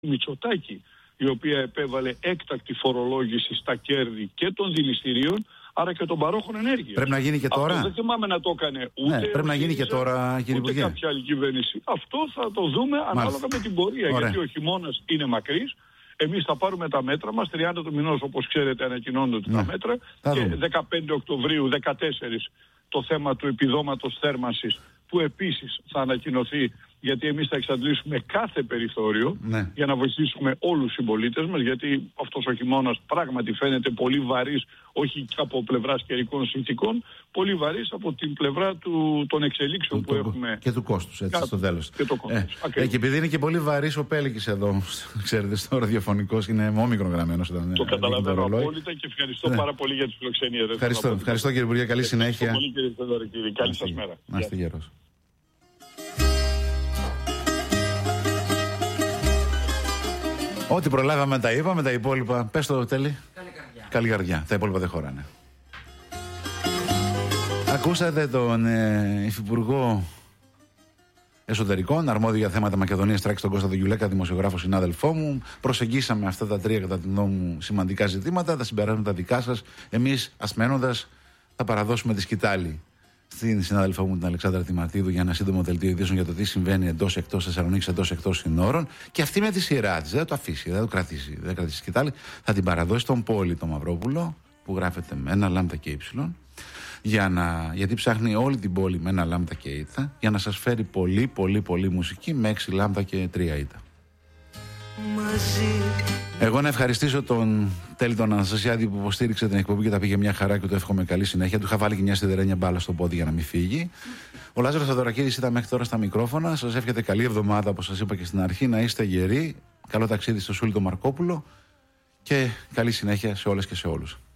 Μητσοτάκη, η οποία επέβαλε έκτακτη φορολόγηση στα κέρδη και των δηληστηρίων, άρα και των παρόχων ενέργειας. Πρέπει να γίνει και τώρα. Αυτό δεν θυμάμαι να το έκανε ούτε. Ναι, πρέπει να γίνει και τώρα, κύριε Υπουργέ. Ούτε κάποια άλλη κυβέρνηση. Αυτό θα το δούμε ανάλογα με την πορεία. Ωραία. Γιατί ο χειμώνας είναι μακρύς. Εμείς θα πάρουμε τα μέτρα μας. 30 του μηνός, όπως ξέρετε, ανακοινώνονται τα μέτρα. Και 15 Οκτωβρίου, 14 το θέμα του επιδόματος θέρμανσης, που επίσης θα ανακοινωθεί, γιατί εμείς θα εξαντλήσουμε κάθε περιθώριο για να βοηθήσουμε όλους τους συμπολίτες μας, γιατί αυτός ο χειμώνας πράγματι φαίνεται πολύ βαρύς, όχι από πλευράς καιρικών συνθήκων, πολύ βαρύς από την πλευρά των εξελίξεων που έχουμε. Και του κόστους, έτσι, στο τέλος. Και το κόστος. Και επειδή είναι και πολύ βαρύς ο Πέλεκης εδώ, ξέρετε, στο ραδιοφωνικός, είναι όμικρον γραμμένος. Το καταλαβαίνω απόλυτα και ευχαριστώ πάρα πολύ για τη φιλοξενία. Ευχαριστώ κύριε Υπουργέ, καλή συνέχεια. Ευχαριστώ πολύ κύριε Θεοδωρακίδη, καλή σας μέρα. Να είστε γερός. Ό,τι προλάβαμε τα είπαμε, τα υπόλοιπα. Πες το, Τέλη. Καλή καρδιά. Τα υπόλοιπα δεν χωράνε. Ακούσατε τον Υφυπουργό Εσωτερικών, αρμόδιο για θέματα Μακεδονίας, Τράκης, τον Κώστα Γιουλέκα, δημοσιογράφο συνάδελφό μου. Προσεγγίσαμε αυτά τα τρία, κατά την γνώμη μου, σημαντικά ζητήματα. Τα συμπεράσματα δικά σας. Εμείς, ασμένοντας, θα παραδώσουμε τη σκητάλη στην συνάδελφό μου την Αλεξάνδρα Τιμαρτίδου για ένα σύντομο δελτίο ειδήσεων για το τι συμβαίνει εντός εκτός Θεσσαλονίκης, εντός εκτός συνόρων. Και αυτή με τη σειρά της, δεν θα το αφήσει, δεν θα το κρατήσει, δεν θα κρατήσει σκητάλη. Θα την παραδώσει στον Πόλη τον Μαυρόπουλο, που γράφεται με ένα λάμδα και ύψιλον, γιατί ψάχνει όλη την πόλη με ένα λάμδα και ήτα, για να σας φέρει πολύ μουσική με 6 λάμδα και 3 ήτα. Εγώ να ευχαριστήσω τον Τέλη τον Αναστασιάδη που υποστήριξε την εκπομπή και τα πήγε μια χαρά και του εύχομαι καλή συνέχεια. Του είχα βάλει και μια σιδερένια μπάλα στο πόδι για να μην φύγει. Ο Λάζαρος Θεοδωρακίδης ήταν μέχρι τώρα στα μικρόφωνα. Σας εύχεται καλή εβδομάδα, όπως σας είπα και στην αρχή. Να είστε γεροί. Καλό ταξίδι στο Σούλη τον Μαρκόπουλο και καλή συνέχεια σε όλες και σε όλους.